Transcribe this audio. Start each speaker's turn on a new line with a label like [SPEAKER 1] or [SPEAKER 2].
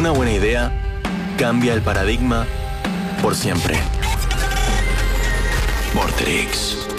[SPEAKER 1] Una buena idea cambia el paradigma por siempre. Vorterix.